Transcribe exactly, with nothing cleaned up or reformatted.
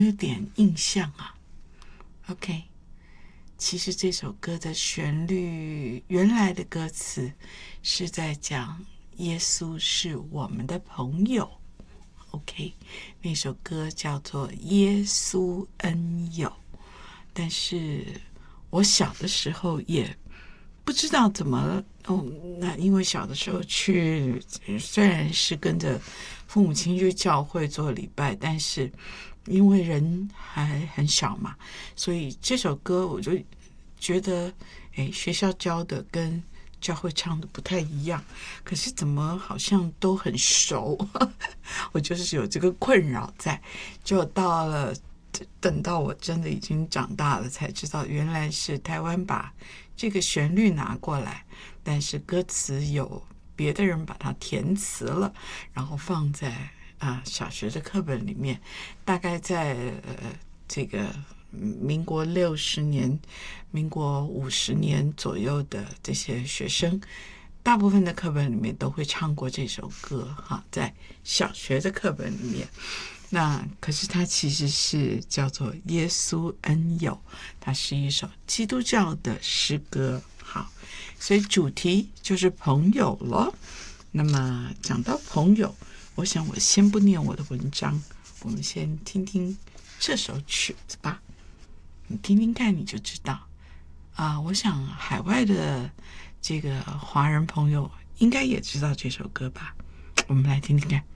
有点印象啊。 OK， 其实这首歌的旋律原来的歌词是在讲耶稣是我们的朋友。 OK， 那首歌叫做《耶稣恩友》，但是我小的时候也不知道怎么哦，那因为小的时候去，虽然是跟着父母亲去教会做礼拜，但是因为人还很小嘛，所以这首歌我就觉得，哎，学校教的跟教会唱的不太一样，可是怎么好像都很熟。我就是有这个困扰在，就到了等到我真的已经长大了才知道，原来是台湾把这个旋律拿过来，但是歌词有别的人把它填词了，然后放在啊、呃、小学的课本里面。大概在呃这个民国六十年、民国五十年左右的这些学生，大部分的课本里面都会唱过这首歌哈，在小学的课本里面。那可是它其实是叫做《耶稣恩友》，它是一首基督教的诗歌。好，所以主题就是朋友了。那么讲到朋友，我想我先不念我的文章，我们先听听这首曲子吧。你听听看你就知道啊、呃。我想海外的这个华人朋友应该也知道这首歌吧，我们来听听看。